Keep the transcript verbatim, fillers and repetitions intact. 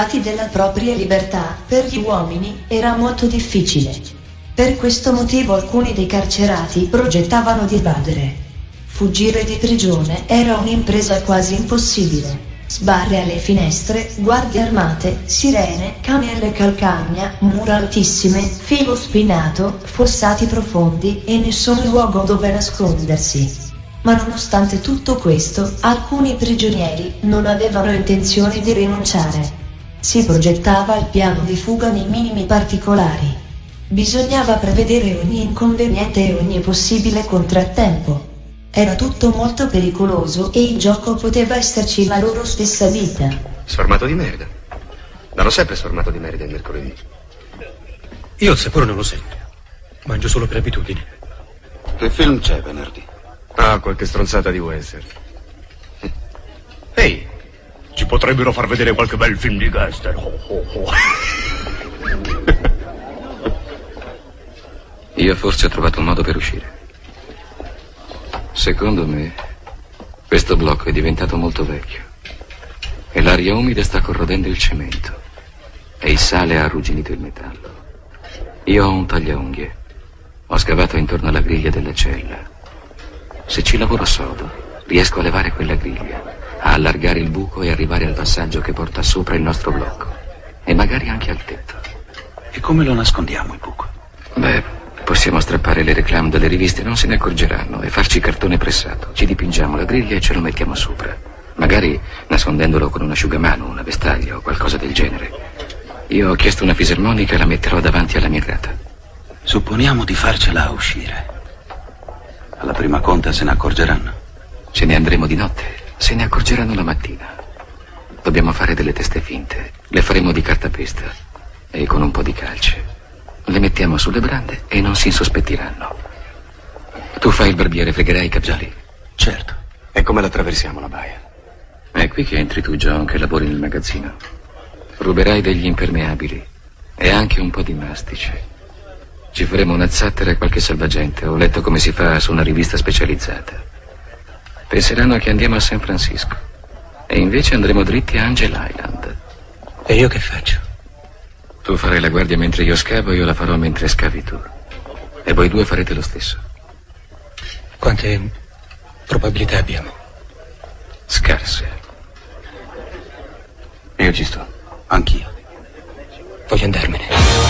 della propria libertà, per gli uomini, era molto difficile. Per questo motivo alcuni dei carcerati progettavano di evadere. Fuggire di prigione era un'impresa quasi impossibile. Sbarre alle finestre, guardie armate, sirene, cane alle calcagna, mura altissime, filo spinato, fossati profondi e nessun luogo dove nascondersi. Ma nonostante tutto questo, alcuni prigionieri non avevano intenzione di rinunciare. Si progettava il piano di fuga nei minimi particolari. Bisognava prevedere ogni inconveniente e ogni possibile contrattempo. Era tutto molto pericoloso e in gioco poteva esserci la loro stessa vita. Sformato di merda. Danno sempre sformato di merda il mercoledì. Io il sapore non lo sento. Mangio solo per abitudine. Che film c'è venerdì? Ah, qualche stronzata di Western. Ehi, ci potrebbero far vedere qualche bel film di gangster. Oh, oh, oh. Io forse ho trovato un modo per uscire. Secondo me, questo blocco è diventato molto vecchio e l'aria umida sta corrodendo il cemento e il sale ha arrugginito il metallo. Io ho un tagliaunghie. Ho scavato intorno alla griglia della cella. Se ci lavoro sodo, riesco a levare quella griglia, a allargare il buco e arrivare al passaggio che porta sopra il nostro blocco e magari anche al tetto. E come lo nascondiamo il buco? Beh, possiamo strappare le reclame dalle riviste, non se ne accorgeranno, e farci cartone pressato. Ci dipingiamo la griglia e ce lo mettiamo sopra. Magari nascondendolo con un asciugamano, una vestaglia o qualcosa del genere. Io ho chiesto una fisarmonica e la metterò davanti alla mia grata. Supponiamo di farcela uscire. Alla prima conta se ne accorgeranno. Ce ne andremo di notte, se ne accorgeranno la mattina. Dobbiamo fare delle teste finte. Le faremo di cartapesta e con un po' di calce. Le mettiamo sulle brande e non si insospettiranno. Tu fai il barbiere, fregherai i capiali? Certo. E come la attraversiamo la baia? È qui che entri tu, John, che lavori nel magazzino. Ruberai degli impermeabili e anche un po' di mastice. Ci faremo una zattera e qualche salvagente. Ho letto come si fa su una rivista specializzata. Penseranno che andiamo a San Francisco e invece andremo dritti a Angel Island. E io che faccio? Tu farai la guardia mentre io scavo e io la farò mentre scavi tu. E voi due farete lo stesso. Quante probabilità abbiamo? Scarse. Io ci sto. Anch'io. Voglio andarmene.